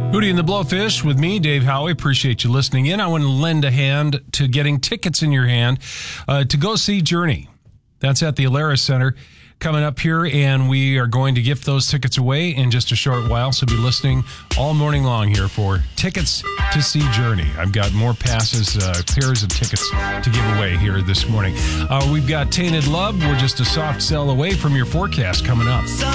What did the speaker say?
Hootie and the Blowfish with me, Dave Howie. Appreciate you listening in. I want to lend a hand to getting tickets in your hand to go see Journey. That's at the Alara Center coming up here, and we are going to gift those tickets away in just a short while. So be listening all morning long here for tickets to see Journey. I've got more passes, pairs of tickets to give away here this morning. We've got Tainted Love. We're just a soft sell away from your forecast coming up.